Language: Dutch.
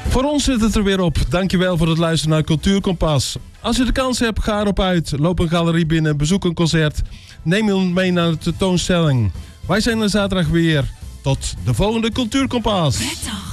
Voor ons zit het er weer op. Dankjewel voor het luisteren naar Cultuurkompas. Als je de kans hebt, ga erop uit. Loop een galerie binnen, bezoek een concert. Neem iemand mee naar de tentoonstelling. Wij zijn er zaterdag weer. Tot de volgende Cultuurkompas.